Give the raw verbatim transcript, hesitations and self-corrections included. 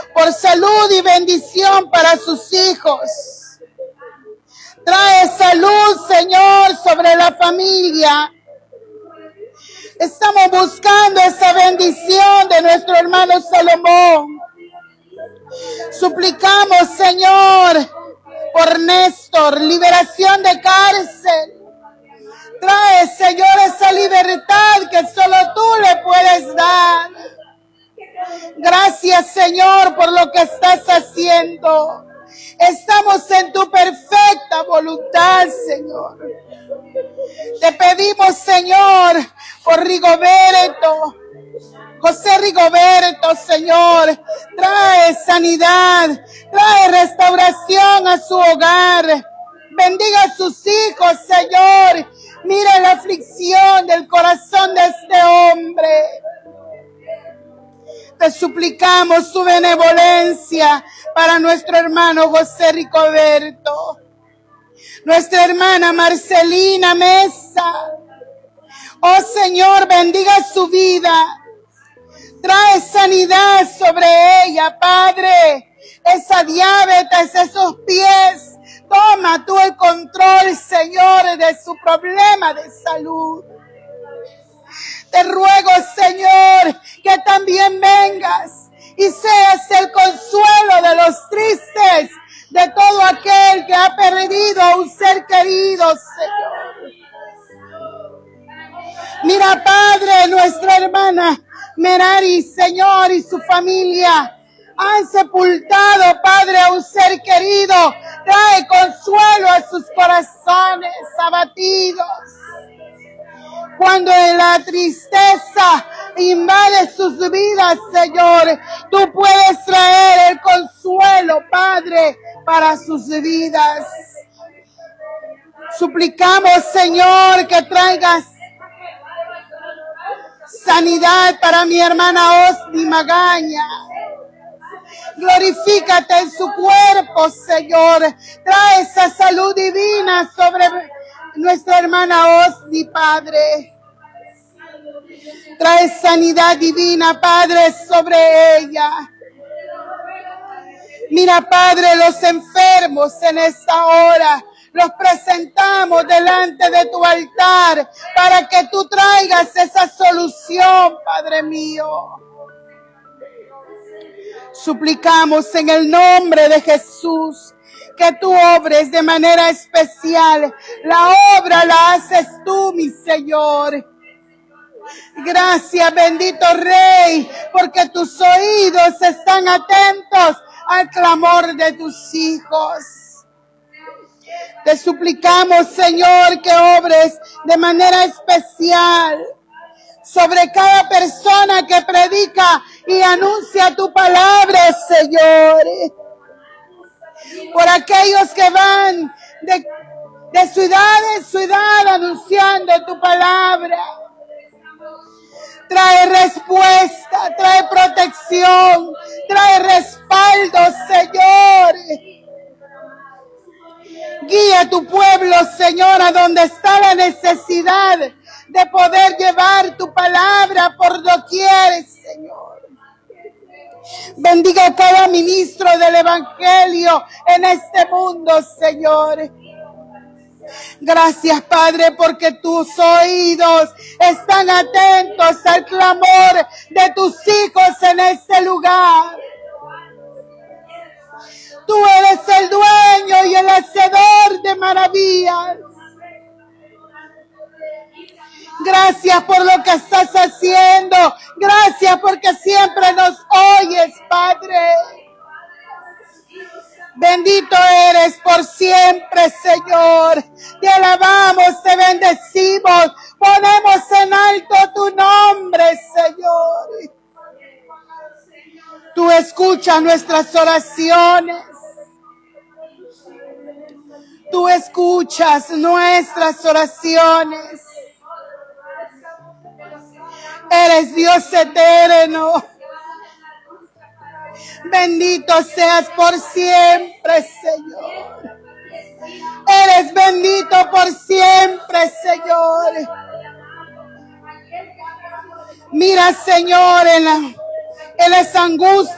por salud y bendición para sus hijos. Trae salud, Señor, sobre la familia. Estamos buscando esa bendición de nuestro hermano Salomón. Suplicamos, Señor, por Néstor, liberación de cárcel. Trae, Señor, esa libertad que solo tú le puedes dar. Gracias, Señor, por lo que estás haciendo. Estamos en tu perfecta voluntad, Señor. Te pedimos, Señor, por Rigoberto, José Rigoberto, Señor. Trae sanidad, trae restauración a su hogar. Bendiga a sus hijos, Señor. Mira la aflicción del corazón de este hombre. Te suplicamos tu benevolencia para nuestro hermano José Rigoberto. Nuestra hermana Marcelina Mesa. Oh Señor, bendiga su vida. Trae sanidad sobre ella, Padre. Esa diabetes, esos pies. Toma tú el control, Señor, de su problema de salud. Te ruego, Señor, que también vengas y seas el consuelo de los tristes, de todo aquel que ha perdido a un ser querido, Señor. Mira, Padre, nuestra hermana Merari, Señor, y su familia han sepultado, Padre, a un ser querido. Trae consuelo a sus corazones abatidos. Cuando la tristeza invade sus vidas, Señor, tú puedes traer el consuelo, Padre, para sus vidas. Suplicamos, Señor, que traigas sanidad para mi hermana Osni Magaña. Glorifícate en su cuerpo, Señor. Trae esa salud divina sobre nuestra hermana Osni, Padre. Trae sanidad divina, Padre, sobre ella. Mira, Padre, los enfermos en esta hora los presentamos delante de tu altar para que tú traigas esa solución, Padre mío. Suplicamos en el nombre de Jesús que tú obres de manera especial. La obra la haces tú, mi Señor. Gracias, bendito Rey, porque tus oídos están atentos al clamor de tus hijos. Te suplicamos, Señor, que obres de manera especial sobre cada persona que predica y anuncia tu palabra, Señor. Por aquellos que van de, de ciudad en ciudad anunciando tu palabra. Trae respuesta, trae protección, trae respaldo, Señor. Guía a tu pueblo, Señor, a donde está la necesidad de poder llevar tu palabra por doquier, Señor. Bendiga a cada ministro del Evangelio en este mundo, Señor. Gracias, Padre, porque tus oídos están atentos al clamor de tus hijos en este lugar. Tú eres el dueño y el hacedor de maravillas. Gracias por lo que estás haciendo. Gracias porque siempre nos oyes, Padre. Bendito eres por siempre, Señor. Te alabamos, te bendecimos. Ponemos en alto tu nombre, Señor. Tú escuchas nuestras oraciones. Tú escuchas nuestras oraciones. Eres Dios eterno. Bendito seas por siempre, Señor. Eres bendito por siempre, Señor. Mira, Señor, en, la, en las angustias